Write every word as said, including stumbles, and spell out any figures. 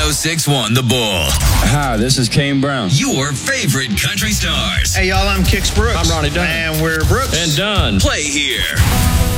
oh six one The Bull. Hi, this is Kane Brown. Your favorite country stars. Hey, y'all, I'm Kix Brooks. I'm Ronnie Dunn. And we're Brooks. And Dunn. Play here.